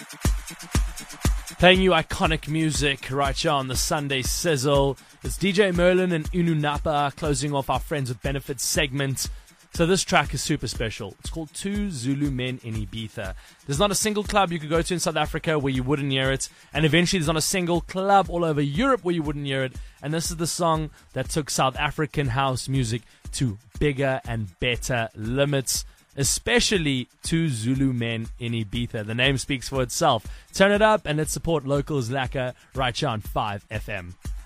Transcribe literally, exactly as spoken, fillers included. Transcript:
Playing you iconic music right here on the Sunday Sizzle. It's D J Merlin and Unu Napa closing off our Friends with Benefits segment. So this track is super special. It's called Two Zulu Men in Ibiza. There's not a single club you could go to in South Africa where you wouldn't hear it. And eventually there's not a single club all over Europe where you wouldn't hear it. And this is the song that took South African house music to bigger and better limits. Especially Two Zulu Men in Ibiza. The name speaks for itself. Turn it up and let's support locals lacquer right here on five F M.